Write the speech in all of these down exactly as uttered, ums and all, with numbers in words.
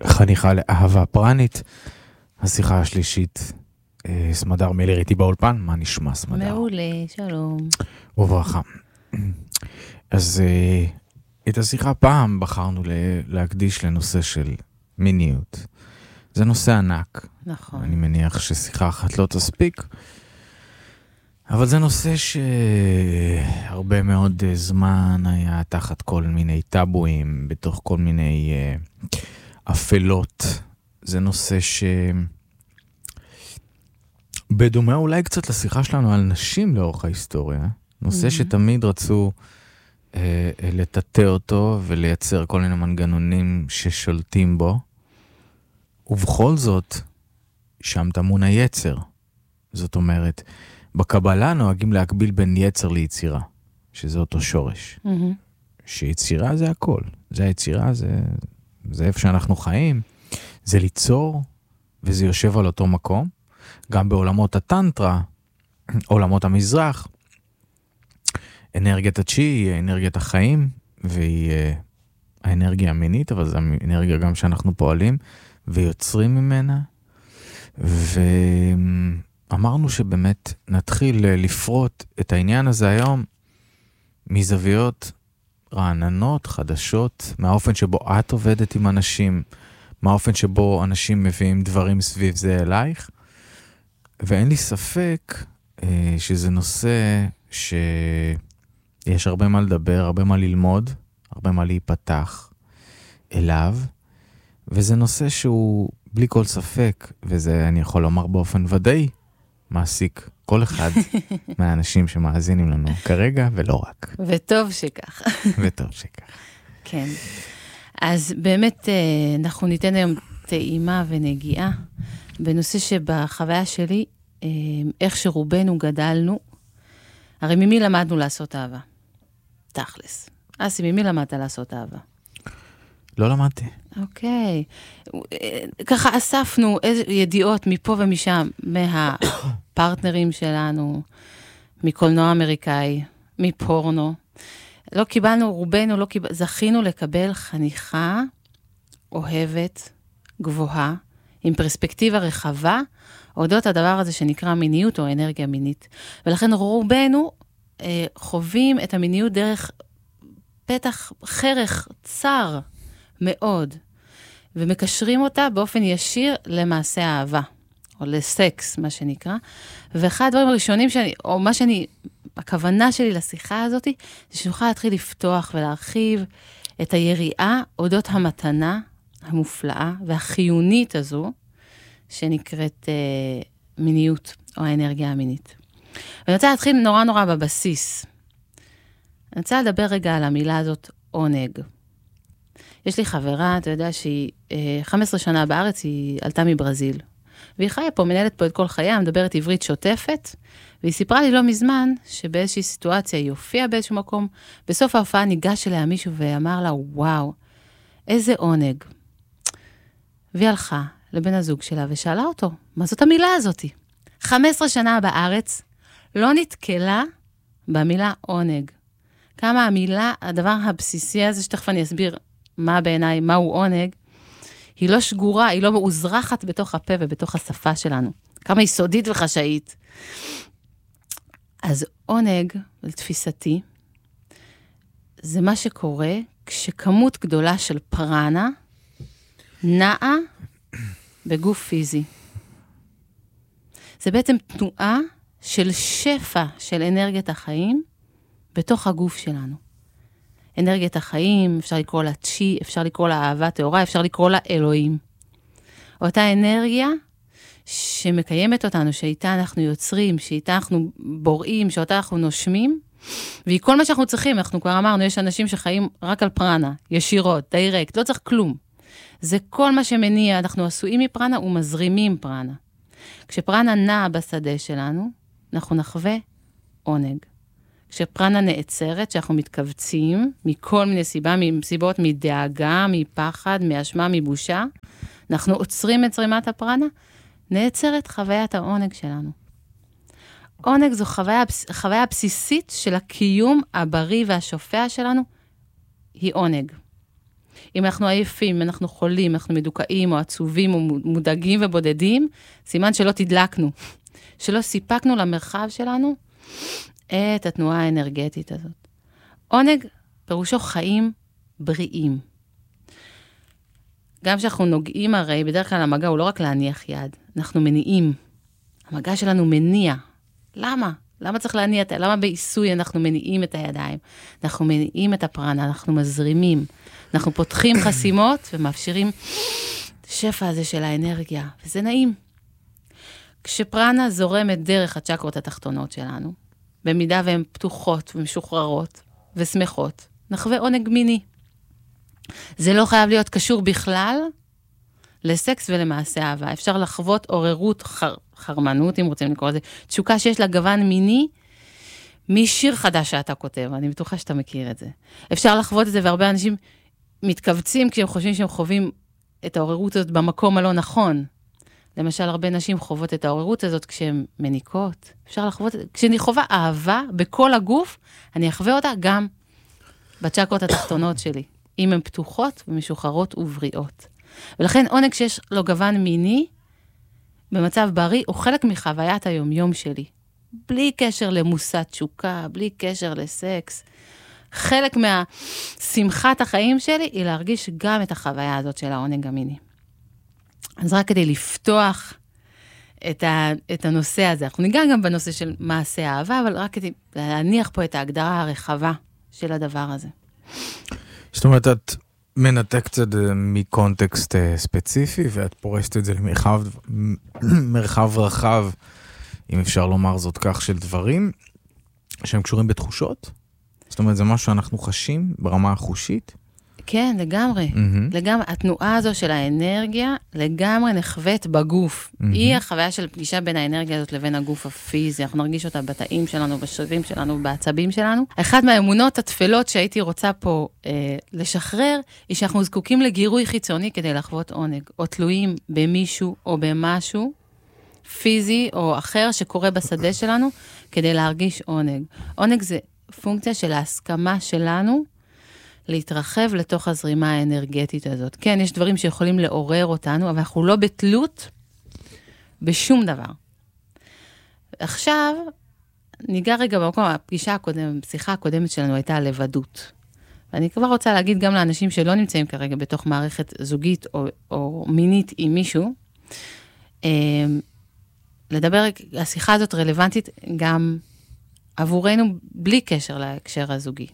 חניכה לאהבה פרנית, השיחה השלישית, סמדר מילר איתי באולפן, מה נשמע סמדר? מעולה, שלום. וברכה. אז את השיחה פעם בחרנו להקדיש לנושא של מיניות. זה נושא ענק. נכון. אני מניח ששיחה אחת לא תספיק, אבל זה נושא שהרבה מאוד זמן היה תחת כל מיני טאבואים, בתוך כל מיני uh, אפלות. זה נושא ש... בדומה אולי קצת לשיחה שלנו על נשים לאורך ההיסטוריה. נושא mm-hmm. שתמיד רצו uh, לטאטא אותו ולייצר כל מיני מנגנונים ששולטים בו. ובכל זאת, שם טמון היצר. זאת אומרת, בקבלה נוהגים להקביל בין יצר ליצירה, שזה אותו שורש. Mm-hmm. שיצירה זה הכל. זה היצירה, זה, זה איפה שאנחנו חיים. זה ליצור, וזה יושב על אותו מקום. גם בעולמות הטנטרה, עולמות המזרח, אנרגיית הצ'י היא אנרגיית החיים, והיא האנרגיה המינית, אבל זו אנרגיה גם שאנחנו פועלים, ויוצרים ממנה. ואמרנו שבאמת נתחיל לפרוט את העניין הזה היום מזוויות רעננות, חדשות, מהאופן שבו את עובדת עם אנשים, מהאופן שבו אנשים מביאים דברים סביב זה אלייך, ואין לי ספק אה, שזה נושא שיש הרבה מה לדבר, הרבה מה ללמוד, הרבה מה להיפתח אליו, וזה נושא שהוא בלי כל ספק, וזה אני יכול לומר באופן ודאי, מעסיק כל אחד מהאנשים שמאזינים לנו כרגע, ולא רק. וטוב שכך. וטוב שכך. כן. אז באמת אנחנו ניתן היום טעימה ונגיעה, בנושא שבחוויה שלי, איך שרובנו גדלנו, הרי ממי למדנו לעשות אהבה? תכלס. אסי, ממי למדת לעשות אהבה? לא למדתי. אוקיי. ככה אספנו ידיעות מפה ומשם, מהפרטנרים שלנו, מקולנוע אמריקאי, מפורנו. לא קיבלנו, רובנו לא קיבל, זכינו לקבל חניכה אוהבת, גבוהה, עם פרספקטיבה רחבה, אודות הדבר הזה שנקרא מיניות או אנרגיה מינית. ולכן רובנו אה, חווים את המיניות דרך פתח חרך צר מאוד, ומקשרים אותה באופן ישיר למעשה האהבה, או לסקס, מה שנקרא. ואחד הדברים הראשונים שאני, או מה שאני, הכוונה שלי לשיחה הזאת, זה שנוכל להתחיל לפתוח ולהרחיב את היריעה אודות המתנה המופלאה והחיונית הזו, שנקראת אה, מיניות, או האנרגיה המינית. ואני רוצה להתחיל נורא נורא בבסיס. אני רוצה לדבר רגע על המילה הזאת, עונג. יש לי חברה, אתה יודע שהיא אה, חמש עשרה שנה בארץ, היא עלתה מברזיל. והיא חיה פה, מנהלת פה את כל חייה, מדברת עברית שוטפת, והיא סיפרה לי לא מזמן, שבאיזושהי סיטואציה היא הופיעה באיזשהו מקום, בסוף ההופעה ניגש אליה מישהו ואמר לה, וואו, איזה עונג. והיא הלכה לבן הזוג שלה ושאלה אותו, מה זאת המילה הזאת? חמש עשרה שנה בארץ, לא נתקלה במילה עונג. כמה המילה, הדבר הבסיסי הזה, שתכף אני אסביר מה בעיניי, מהו עונג, היא לא שגורה, היא לא מאוזרחת בתוך הפה ובתוך השפה שלנו. כמה היא סודית וחשאית. אז עונג, לתפיסתי, זה מה שקורה כשכמות גדולה של פרנה נעה בגוף פיזי. זה בעצם תנועה של שפע של אנרגיית החיים בתוך הגוף שלנו. אנרגיית החיים, אפשר לקרוא לה צ'י, אפשר לקרוא לה אהבה טהורה, אפשר לקרוא לה אלוהים. אותה אנרגיה שמקיימת אותנו, שאיתה אנחנו יוצרים, שאיתה אנחנו בוראים, שאותה אנחנו נושמים, והיא כל מה שאנחנו צריכים, אנחנו כבר אמרנו, יש אנשים שחיים רק על פרנה, ישירות, דיירקט, לא צריך כלום. זה כל מה שמניע, אנחנו עשויים מפרנה ומזרימים פרנה. כשפרנה נעה בשדה שלנו, אנחנו נחווה עונג. כשפרנה נעצרת, שאנחנו מתכווצים, מכל מיני סיבה, מסיבות מדאגה, מפחד, מאשמה, מבושה, אנחנו עוצרים את זרימת הפרנה, נעצרת חוויית העונג שלנו. עונג זו חוויה, חוויה הבסיסית של הקיום הבריא והשופע שלנו, היא עונג. אם אנחנו עייפים, אם אנחנו חולים, אנחנו מדוכאים או עצובים או מודאגים ובודדים, סימן שלא תדלקנו, שלא סיפקנו למרחב שלנו את התנועה האנרגטית הזאת. עונג פירושו חיים בריאים. גם שאנחנו נוגעים הרי, בדרך כלל המגע הוא לא רק להניח יד, אנחנו מניעים. המגע שלנו מניע. למה? למה צריך להניע? למה בעיסוי אנחנו מניעים את הידיים? אנחנו מניעים את הפרנה, אנחנו מזרימים. אנחנו פותחים חסימות ומאפשרים שפע הזה של האנרגיה, וזה נעים. כשפרנה זורמת דרך הצ'קרות התחתונות שלנו, במידה והן פתוחות ומשוחררות ושמחות, נחווה עונג מיני. זה לא חייב להיות קשור בכלל לסקס ולמעשה אהבה. אפשר לחוות עוררות, חר, חרמנות, אם רוצים לקרוא לזה, תשוקה שיש לה גוון מיני, משיר חדש שאתה כותב, אני בטוחה שאתה מכיר את זה. אפשר לחוות את זה, והרבה אנשים מתכווצים כשהם חושבים שהם חווים את העוררות הזאת במקום הלא נכון. למשל, הרבה נשים חוות את העוררות הזאת כשהן מניקות. אפשר לחוות, כשאני חווה אהבה בכל הגוף, אני אחווה אותה גם בצ'קרות התחתונות שלי. אם הן פתוחות ומשוחררות ובריאות. ולכן עונג שיש לו גוון מיני, במצב בריא, הוא חלק מחוויית היומיום שלי. בלי קשר למושא תשוקה, בלי קשר לסקס. חלק מהשמחת החיים שלי, היא להרגיש גם את החוויה הזאת של העונג המיני. אז רק כדי לפתוח את, ה, את הנושא הזה, אנחנו ניגע גם בנושא של מעשה אהבה, אבל רק כדי להניח פה את ההגדרה הרחבה של הדבר הזה. זאת אומרת, את מנתקת את זה מקונטקסט ספציפי, ואת פורסת את זה למרחב מרחב רחב, אם אפשר לומר זאת כך, של דברים שהם קשורים בתחושות? זאת אומרת, זה משהו שאנחנו חשים ברמה החושית? כן, לגמרי. Mm-hmm. לגמרי. התנועה הזו של האנרגיה לגמרי נחוות בגוף. Mm-hmm. היא החוויה של פגישה בין האנרגיה הזאת לבין הגוף הפיזי. אנחנו נרגיש אותה בתאים שלנו, בשרירים שלנו, בעצבים שלנו. אחת מהאמונות התפלות שהייתי רוצה פה אה, לשחרר, היא שאנחנו זקוקים לגירוי חיצוני כדי לחוות עונג, או תלויים במישהו או במשהו פיזי או אחר שקורה בשדה שלנו, כדי להרגיש עונג. עונג זה פונקציה של ההסכמה שלנו, להתרחב לתוך הזרימה האנרגטית הזאת. כן, יש דברים שיכולים לעורר אותנו, אבל אנחנו לא בתלות בשום דבר. עכשיו, ניגע רגע במקום, הפגישה הקודמת, הפשיחה הקודמת שלנו הייתה לבדות. ואני כבר רוצה להגיד גם לאנשים שלא נמצאים כרגע בתוך מערכת זוגית או, או מינית עם מישהו, לדבר, השיחה הזאת רלוונטית גם עבורנו בלי קשר להקשר הזוגי.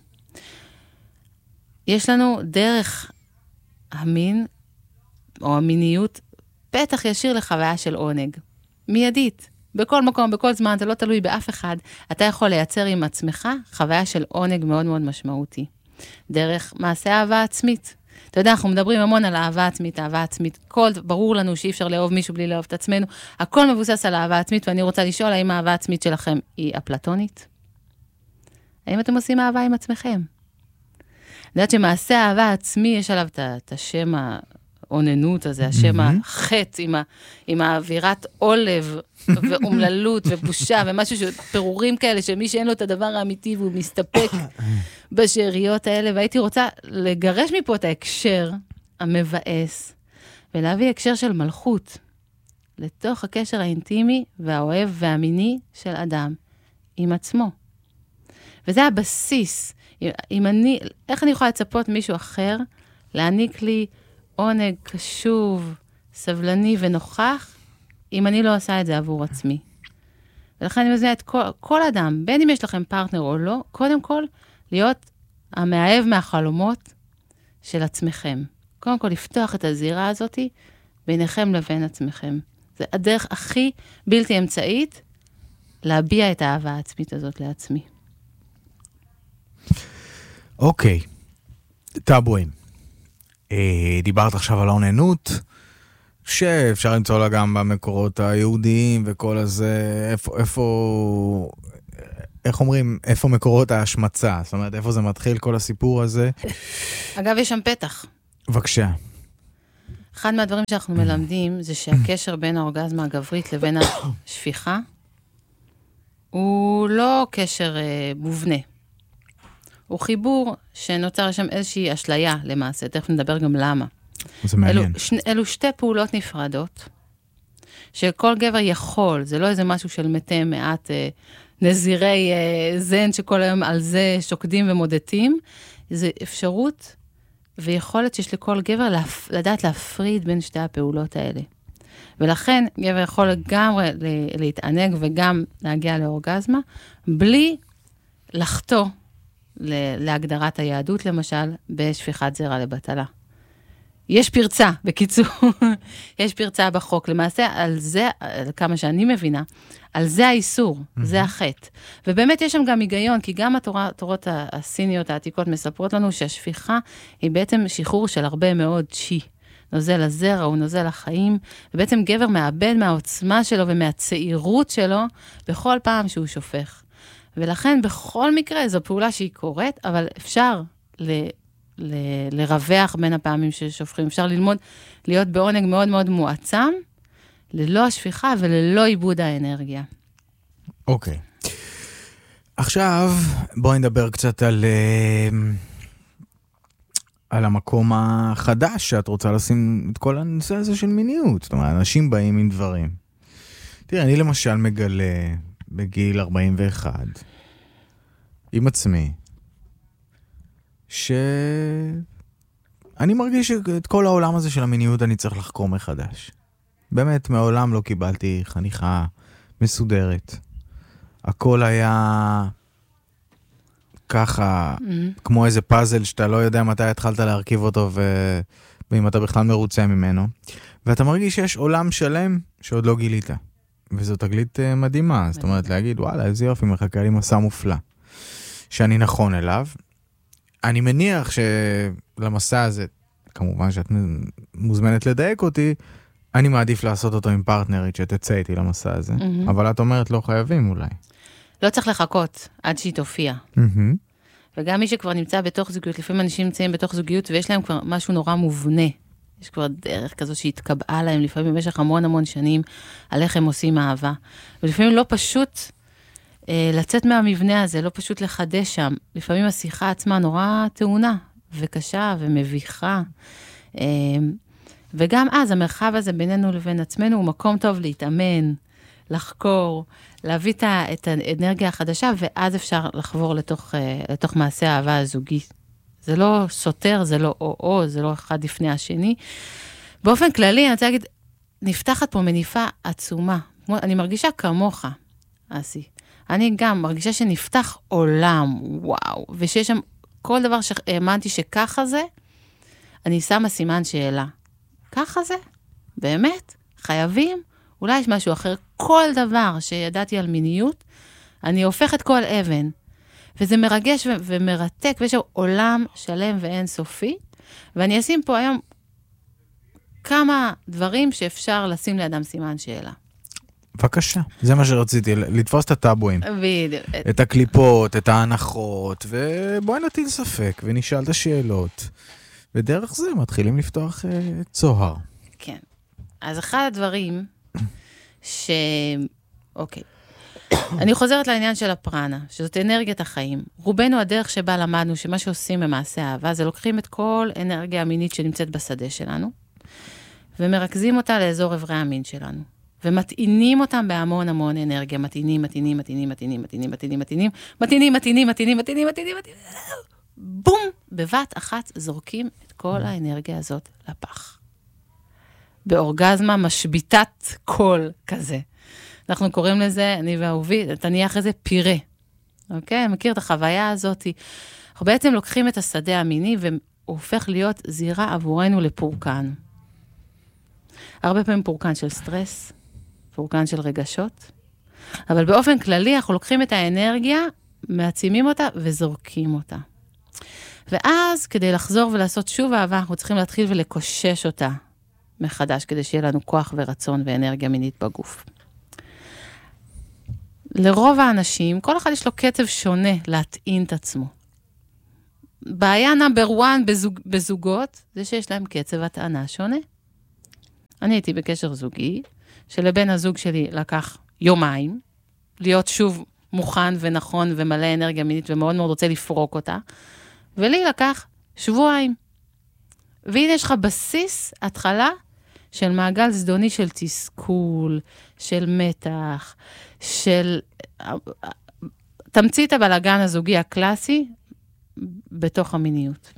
יש לנו דרך המין, או המיניות, פתח ישיר לחוויה של עונג. מיידית. בכל מקום, בכל זמן, אתה לא תלוי באף אחד. אתה יכול לייצר עם עצמך חוויה של עונג מאוד מאוד משמעותי. דרך מעשה אהבה עצמית. אתה יודע, אנחנו מדברים המון על אהבה עצמית, אהבה עצמית. כל, ברור לנו שאי אפשר לאהוב מישהו בלי לאהוב את עצמנו. הכל מבוסס על אהבה עצמית, ואני רוצה לשאול, האם האהבה עצמית שלכם היא אפלטונית? האם אתם עושים אהבה עם עצמכם? אני יודעת שמעשה האהבה עצמי, יש עליו את השם העוננות הזה, השם החטא, עם האווירת עולב ואומללות ובושה, ומשהו שפירורים כאלה, שמי שאין לו את הדבר האמיתי, והוא מסתפק בשאריות האלה, והייתי רוצה לגרש מפה את ההקשר המבאס, ולהביא הקשר של מלכות, לתוך הקשר האינטימי והאוהב והמיני של אדם, עם עצמו. וזה הבסיס. אם אני, איך אני יכולה לצפות מישהו אחר, להעניק לי עונג קשוב, סבלני ונוכח, אם אני לא עושה את זה עבור עצמי. ולכן אני מזמינה את כל, כל אדם, בין אם יש לכם פרטנר או לא, קודם כל, להיות המאהב מהחלומות של עצמכם. קודם כל, לפתוח את הזירה הזאת ביניכם לבין עצמכם. זה הדרך הכי בלתי אמצעית, להביע את האהבה העצמית הזאת לעצמי. אוקיי, טאבואים. דיברת עכשיו על העוננות, שאפשר למצוא לה גם במקורות היהודיים וכל הזה, איפה, איפה, איך אומרים, איפה מקורות ההשמצה? זאת אומרת, איפה זה מתחיל כל הסיפור הזה? אגב, יש שם פתח. בבקשה. אחד מהדברים שאנחנו מלמדים, זה שהקשר בין האורגזמה הגברית לבין השפיכה, הוא לא קשר מובנה. הוא חיבור שנוצר שם איזושהי אשליה למעשה, תכף נדבר גם למה. זה מעניין. אלו, ש, אלו שתי פעולות נפרדות, שכל גבר יכול, זה לא איזה משהו של מתי מעט אה, נזירי אה, זן שכל היום על זה שוקדים ומודדים, זה אפשרות ויכולת שיש לכל גבר להפ, לדעת להפריד בין שתי הפעולות האלה. ולכן גבר יכול לגמרי להתענג וגם להגיע לאורגזמה, בלי לחתוא להגדרת היהדות, למשל, בשפיכת זרע לבטלה. יש פרצה, בקיצור, יש פרצה בחוק. למעשה, על זה, על כמה שאני מבינה, על זה האיסור, mm-hmm. זה החטא. ובאמת יש שם גם היגיון, כי גם התורות הסיניות העתיקות מספרות לנו שהשפיכה היא בעצם שחרור של הרבה מאוד צ'י. נוזל הזרע, הוא נוזל החיים, ובעצם גבר מאבד מהעוצמה שלו ומהצעירות שלו בכל פעם שהוא שופך. ולכן בכל מקרה זו פעולה שהיא קורית, אבל אפשר ל, ל, לרווח בין הפעמים ששופכים, אפשר ללמוד להיות בעונג מאוד מאוד מועצם, ללא השפיכה וללא איבוד האנרגיה. אוקיי. Okay. עכשיו בואי נדבר קצת על... על המקום החדש שאת רוצה לשים את כל הנושא הזה של מיניות. זאת אומרת, אנשים באים עם דברים. תראה, אני למשל מגלה בגיל ארבעים ואחת, עם עצמי, שאני מרגיש שאת כל העולם הזה של המיניות אני צריך לחקור מחדש. באמת, מעולם לא קיבלתי חניכה מסודרת. הכל היה... ככה, mm-hmm. כמו איזה פאזל שאתה לא יודע מתי התחלת להרכיב אותו ו... ואם אתה בכלל מרוצה ממנו. ואתה מרגיש שיש עולם שלם שעוד לא גילית. וזו תגלית uh, מדהימה. זאת אומרת, להגיד, וואלה, איזה יופי, מחכה לי מסע מופלא. שאני נכון אליו. אני מניח שלמסע הזה, כמובן שאת מוזמנת לדייק אותי, אני מעדיף לעשות אותו עם פרטנרית שתצא איתי למסע הזה. Mm-hmm. אבל את אומרת, לא חייבים אולי. לא צריך לחכות עד שהיא תופיע. Mm-hmm. וגם מי שכבר נמצא בתוך זוגיות, לפעמים אנשים נמצאים בתוך זוגיות, ויש להם כבר משהו נורא מובנה. יש כבר דרך כזו שהתקבעה להם, לפעמים במשך המון המון שנים, על איך הם עושים אהבה. ולפעמים לא פשוט אה, לצאת מהמבנה הזה, לא פשוט לחדש שם. לפעמים השיחה עצמה נורא טעונה, וקשה ומביכה. אה, וגם אז המרחב הזה בינינו לבין עצמנו, הוא מקום טוב להתאמן, לחקור, להביא את האנרגיה החדשה, ואז אפשר לחבור לתוך, לתוך מעשה האהבה הזוגי. זה לא סותר, זה לא או-או, זה לא אחד לפני השני. באופן כללי, אני רוצה להגיד, נפתחת פה מניפה עצומה. אני מרגישה כמוך, אסי. אני גם מרגישה שנפתח עולם, וואו, ושיש שם כל דבר שהאמנתי שככה זה, אני שמה סימן שאלה. ככה זה? באמת? חייבים? אולי יש משהו אחר, כל דבר שידעתי על מיניות, אני הופכת כל אבן, וזה מרגש ו- ומרתק, ויש עולם שלם ואין סופי, ואני אשים פה היום כמה דברים שאפשר לשים לאדם סימן שאלה. בבקשה, זה מה שרציתי, לתפוס את הטאבואים. בדיוק. את הקליפות, את ההנחות, ובואי נטיל ספק, ונשאל את השאלות, ודרך זה מתחילים לפתוח uh, צוהר. כן. אז אחד הדברים... ש... אוקיי. אני חוזרת לעניין של הפרנה, שזאת אנרגיית החיים. רובנו הדרך שבה למדנו שמה שעושים במעשה האהבה, זה לוקחים את כל אנרגיה המינית שנמצאת בשדה שלנו, ומרכזים אותה לאזור עברי המין שלנו. ומטעינים אותם בהמון המון אנרגיה. מטעינים, מטעינים, מטעינים, מטעינים, מטעינים, מטעינים, מטעינים, מטעינים, מטעינים, מטעינים, מטעינים, מטעינים, מטעינים, בום! בבת אחת זורקים את כל האנרגיה הזאת לפח. באורגזמה משביטת קול כזה. אנחנו קוראים לזה, אני ואהובי, תניח איזה פירה. אוקיי? מכיר את החוויה הזאת. אנחנו בעצם לוקחים את השדה המיני, והוא הופך להיות זירה עבורנו לפורקן. הרבה פעמים פורקן של סטרס, פורקן של רגשות, אבל באופן כללי אנחנו לוקחים את האנרגיה, מעצימים אותה וזורקים אותה. ואז כדי לחזור ולעשות שוב אהבה, אנחנו צריכים להתחיל ולקושש אותה. מחדש, כדי שיהיה לנו כוח ורצון ואנרגיה מינית בגוף. לרוב האנשים, כל אחד יש לו קצב שונה להטעין את עצמו. בעיה נאמבר וואן בזוג, בזוגות, זה שיש להם קצב הטענה שונה. אני הייתי בקשר זוגי, שלבן הזוג שלי לקח יומיים, להיות שוב מוכן ונכון ומלא אנרגיה מינית, ומאוד מאוד רוצה לפרוק אותה, ולי לקח שבועיים. והנה יש לך בסיס, התחלה, של מעגל זדוני של תסכול, של מתח, של תמצית הבלגן הזוגי הקלאסי, בתוך המיניות.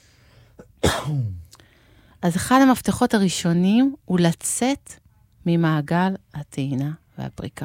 אז אחד המפתחות הראשונים הוא לצאת ממעגל הטעינה והפריקה.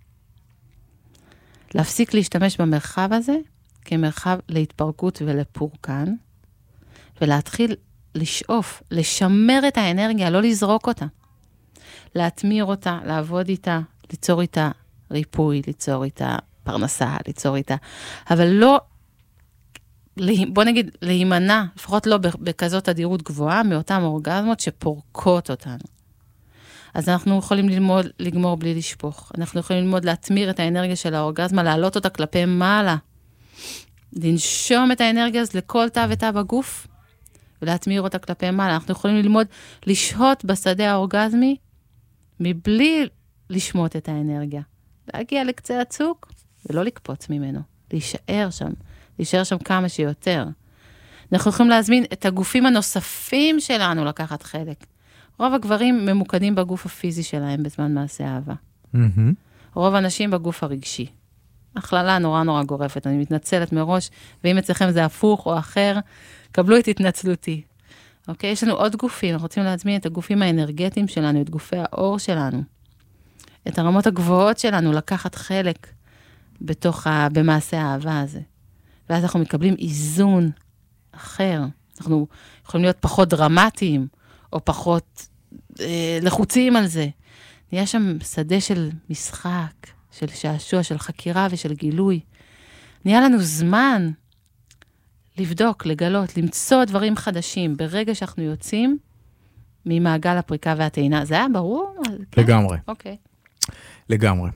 להפסיק להשתמש במרחב הזה כמרחב להתפרקות ולפורקן, ולהתחיל לשאוף, לשמר את האנרגיה, לא לזרוק אותה. להתמיר אותה, לעבוד איתה, ליצור איתה ריפוי, ליצור איתה פרנסה, ליצור איתה, אבל לא, בוא נגיד, להימנע, לפחות לא בכזאת אדירות גבוהה, מאותן אורגזמות שפורקות אותנו. אז אנחנו יכולים ללמוד, לגמור בלי לשפוך. אנחנו יכולים ללמוד להתמיר את האנרגיה של האורגזמה, להעלות אותה כלפי מעלה. לנשום את האנרגיה הזאת לכל תא ותא בגוף, ולהתמיר אותה כלפי מעלה. אנחנו יכולים ללמוד לשהות בשדה האורגזמי, מבלי לשמוט את האנרגיה. להגיע לקצה הצוק, ולא לקפוץ ממנו. להישאר שם. להישאר שם כמה שיותר. אנחנו יכולים להזמין את הגופים הנוספים שלנו לקחת חלק. רוב הגברים ממוקדים בגוף הפיזי שלהם בזמן מעשה אהבה. Mm-hmm. רוב האנשים בגוף הרגשי. הכללה נורא נורא גורפת, אני מתנצלת מראש, ואם אצלכם זה הפוך או אחר, קבלו את התנצלותי. אוקיי? יש לנו עוד גופים, אנחנו רוצים להזמין את הגופים האנרגטיים שלנו, את גופי האור שלנו, את הרמות הגבוהות שלנו, לקחת חלק בתוך ה... במעשה האהבה הזה. ואז אנחנו מקבלים איזון אחר. אנחנו יכולים להיות פחות דרמטיים, או פחות אה, לחוצים על זה. נהיה שם שדה של משחק, של שעשוע, של חקירה ושל גילוי. נהיה לנו זמן לבדוק, לגלות, למצוא דברים חדשים, ברגע שאנחנו יוצאים ממעגל הפריקה והטעינה. זה היה ברור? לגמרי. אוקיי. לגמרי.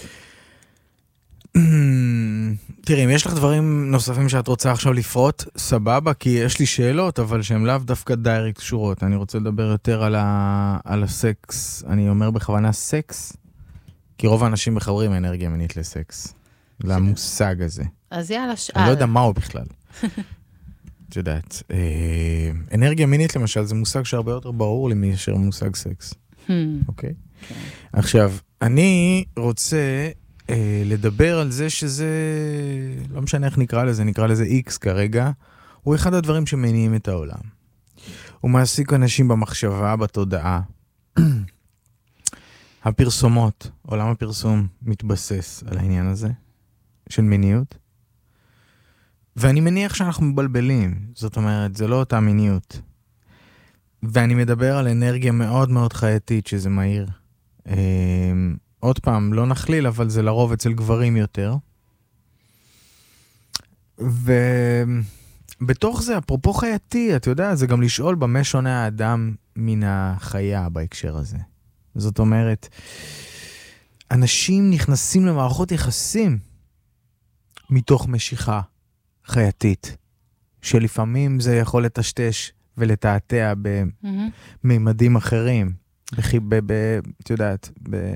תראי, אם יש לך דברים נוספים שאת רוצה עכשיו לפרוט, סבבה, כי יש לי שאלות, אבל שהן לאו דווקא דיירקט שורות. אני רוצה לדבר יותר על, ה... על הסקס. אני אומר בכוונה סקס, כי רוב האנשים מחברים אנרגיה מינית לסקס. למושג הזה. אז יאללה, שאל. אני לא יודע מהו בכלל. את יודעת. אנרגיה מינית, למשל, זה מושג שהרבה יותר ברור לי מאשר מושג סקס. אוקיי? עכשיו, אני רוצה... לדבר על זה שזה, לא משנה איך נקרא לזה, נקרא לזה X כרגע, הוא אחד הדברים שמניעים את העולם. הוא מעסיק אנשים במחשבה, בתודעה. הפרסומות, עולם הפרסום מתבסס על העניין הזה, של מיניות. ואני מניח שאנחנו מבלבלים, זאת אומרת, זה לא אותה מיניות. ואני מדבר על אנרגיה מאוד מאוד חייתית, שזה מהיר. עוד פעם, לא נכליל, אבל זה לרוב אצל גברים יותר. ובתוך זה, אפרופו חייתי, אתה יודע, זה גם לשאול במה שונה האדם מן החיה בהקשר הזה. זאת אומרת, אנשים נכנסים למערכות יחסים מתוך משיכה חייתית, שלפעמים זה יכול לטשטש ולתעתע בממדים אחרים. את יודעת,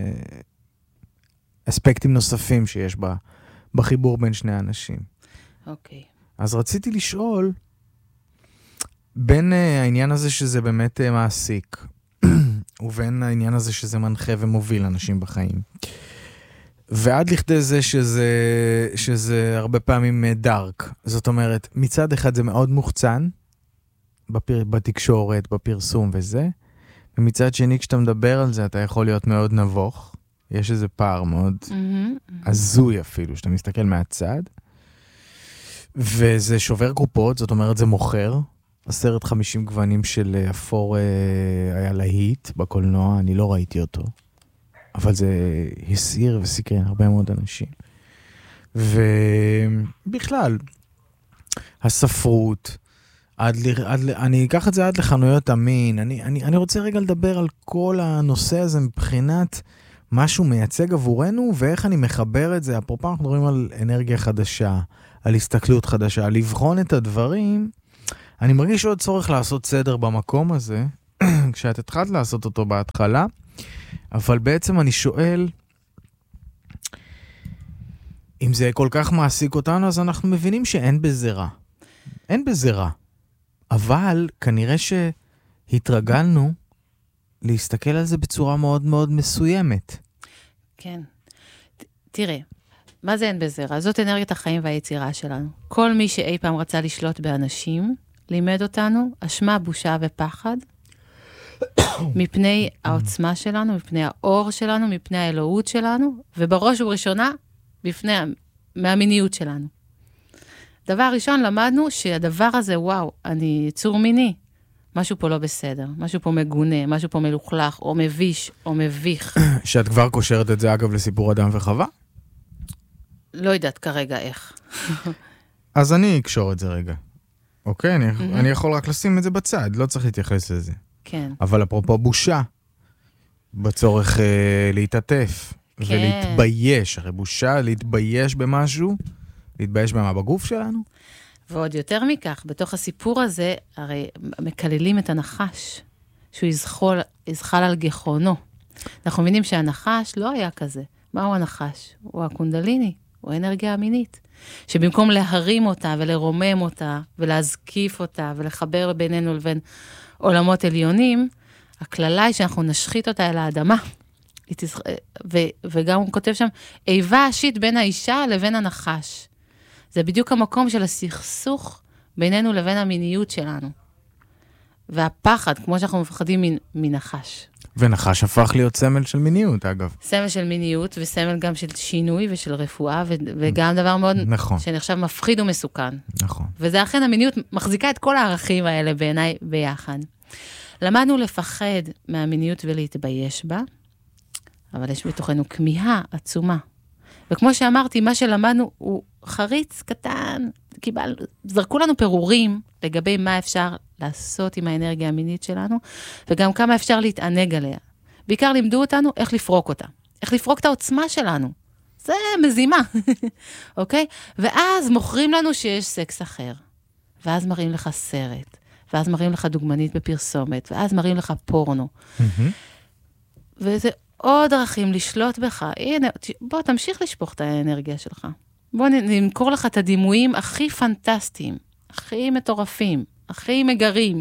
באספקטים נוספים שיש בחיבור בין שני אנשים. אוקיי. אז רציתי לשאול, בין העניין הזה שזה באמת מעסיק, ובין העניין הזה שזה מנחה ומוביל אנשים בחיים, ועד לכדי זה שזה, שזה הרבה פעמים דארק. זאת אומרת, מצד אחד זה מאוד מוחצן, בפר, בתקשורת, בפרסום וזה, ומצד שני, כשאתה מדבר על זה, אתה יכול להיות מאוד נבוך. יש איזה פער מאוד עזוי אפילו, שאתה מסתכל מהצד. וזה שובר קופות, זאת אומרת, זה מוכר. עשרת חמישים גוונים של אפור היה להיט בקולנוע, אני לא ראיתי אותו. אבל זה הסעיר וסקרן הרבה מאוד אנשים. ובכלל, הספרות, עד ל, עד ל, אני אקח את זה עד לחנויות המין, אני, אני, אני רוצה רגע לדבר על כל הנושא הזה מבחינת משהו מייצג עבורנו, ואיך אני מחבר את זה. אפרופו אנחנו מדברים על אנרגיה חדשה, על הסתכלות חדשה, על לבחון את הדברים. אני מרגיש עוד צורך לעשות סדר במקום הזה, כשאת התחלת לעשות אותו בהתחלה, אבל בעצם אני שואל, אם זה כל כך מעסיק אותנו, אז אנחנו מבינים שאין בזה רע. אין בזה רע. אבל כנראה שהתרגלנו להסתכל על זה בצורה מאוד מאוד מסוימת. כן. ת, תראה, מה זה אין בזה רע? זאת אנרגיית החיים והיצירה שלנו. כל מי שאי פעם רצה לשלוט באנשים, לימד אותנו, אשמה, בושה ופחד, מפני העוצמה שלנו, מפני האור שלנו, מפני האלוהות שלנו, ובראש ובראשונה, בפני, מהמיניות שלנו. דבר ראשון, למדנו שהדבר הזה, וואו, אני יצור מיני, משהו פה לא בסדר, משהו פה מגונה, משהו פה מלוכלך, או מביש, או מביך. שאת כבר קושרת את זה, אגב, לסיפור אדם וחווה? לא יודעת כרגע איך. אז אני אקשור את זה רגע. אוקיי? אני, mm-hmm. אני יכול רק לשים את זה בצד, לא צריך להתייחס לזה. כן. אבל אפרופו בושה, בצורך אה, להתעטף, כן. ולהתבייש, הרי בושה, להתבייש במשהו, להתבייש במה בגוף שלנו. ועוד יותר מכך, בתוך הסיפור הזה, הרי מקללים את הנחש, שהוא יזחול, יזחל על גחונו. אנחנו מבינים שהנחש לא היה כזה. מהו הנחש? הוא הקונדליני, הוא האנרגיה המינית. שבמקום להרים אותה ולרומם אותה, ולהזקיף אותה, ולחבר בינינו לבין עולמות עליונים, הכללה היא שאנחנו נשחית אותה אל האדמה. וגם הוא כותב שם, איבה השיט בין האישה לבין הנחש. זה בדיוק המקום של הסכסוך בינינו לבין המיניות שלנו. והפחד, כמו שאנחנו מפחדים מנחש. ונחש הפך להיות סמל של מיניות, אגב. סמל של מיניות, וסמל גם של שינוי ושל רפואה, ו- וגם דבר מאוד, נכון. שנחשב מפחיד ומסוכן. נכון. וזה אכן, המיניות מחזיקה את כל הערכים האלה בעיניי ביחד. למדנו לפחד מהמיניות ולהתבייש בה, אבל יש בתוכנו כמיהה עצומה. וכמו שאמרתי, מה שלמדנו הוא חריץ קטן, קיבל, זרקו לנו פירורים לגבי מה אפשר לעשות עם האנרגיה המינית שלנו, וגם כמה אפשר להתענג עליה. בעיקר לימדו אותנו איך לפרוק אותה, איך לפרוק את העוצמה שלנו. זה מזימה, אוקיי? ואז מוכרים לנו שיש סקס אחר, ואז מראים לך סרט, ואז מראים לך דוגמנית בפרסומת, ואז מראים לך פורנו. וזה עוד דרכים לשלוט בך. הנה, בוא, תמשיך לשפוך את האנרגיה שלך. בוא נמכור לך את הדימויים הכי פנטסטיים, הכי מטורפים, הכי מגרים.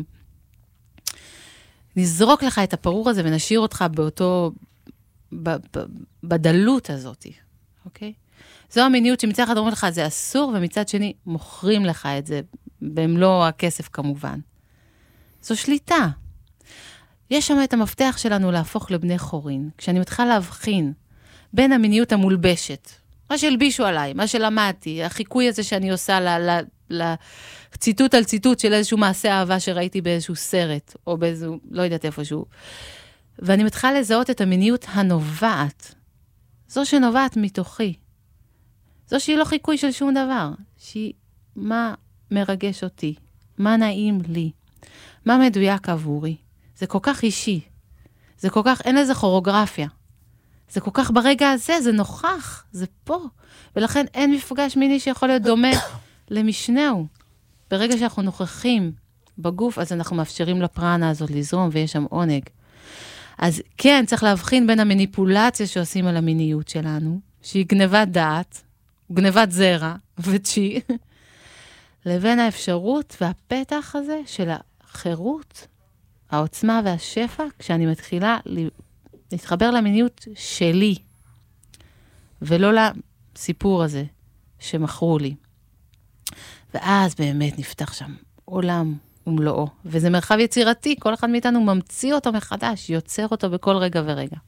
נזרוק לך את הפרור הזה ונשאיר אותך באותו, ב, ב, בדלות הזאת, אוקיי? זו המיניות שמצד אחד אומרים לך, זה אסור, ומצד שני מוכרים לך את זה, במלוא הכסף כמובן. זו שליטה. יש שם את המפתח שלנו להפוך לבני חורין, כשאני מתחילה להבחין בין המיניות המולבשת, מה שהלבישו עליי, מה שלמדתי, החיקוי הזה שאני עושה לציטוט על ציטוט של איזשהו מעשה אהבה שראיתי באיזשהו סרט, או באיזשהו, לא יודעת איפשהו, ואני מתחילה לזהות את המיניות הנובעת, זו שנובעת מתוכי, זו שהיא לא חיקוי של שום דבר, שהיא מה מרגש אותי, מה נעים לי, מה מדויק עבורי. זה כל כך אישי, זה כל כך, אין לזה כוריאוגרפיה. זה כל כך ברגע הזה, זה נוכח, זה פה. ולכן אין מפגש מיני שיכול להיות דומה למשנהו. ברגע שאנחנו נוכחים בגוף, אז אנחנו מאפשרים לפרנה הזאת לזרום, ויש שם עונג. אז כן, צריך להבחין בין המניפולציה שעושים על המיניות שלנו, שהיא גנבת דעת, גנבת זרע וצ'י, לבין האפשרות והפתח הזה של החירות, העוצמה והשפע, כשאני מתחילה להתחבר למיניות שלי, ולא לסיפור הזה שמכרו לי. ואז באמת נפתח שם עולם ומלואו, וזה מרחב יצירתי, כל אחד מאיתנו ממציא אותו מחדש, יוצר אותו בכל רגע ורגע.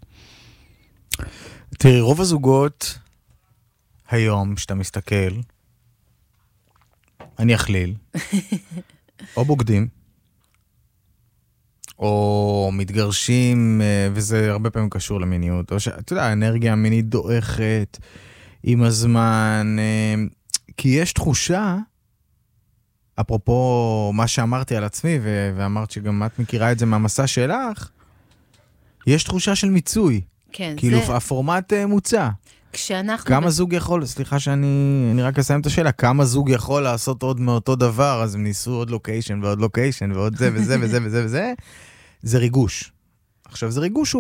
תראי, רוב הזוגות היום, שאתה מסתכל, אני אכליל, או בוגדים, או מתגרשים, וזה הרבה פעמים קשור למיניות, או שאתה יודע, האנרגיה המינית דועכת עם הזמן, כי יש תחושה, אפרופו מה שאמרתי על עצמי, ואמרת שגם את מכירה את זה מהמסע שלך, יש תחושה של מיצוי. כן, כאילו, זה... הפורמט מוצע. כשאנחנו... כמה ב... זוג יכול, סליחה שאני אני רק אסיים את השאלה, כמה זוג יכול לעשות עוד מאותו דבר, אז הם ניסו עוד לוקיישן ועוד לוקיישן ועוד זה וזה וזה וזה וזה, זה ריגוש. עכשיו, זה ריגוש הוא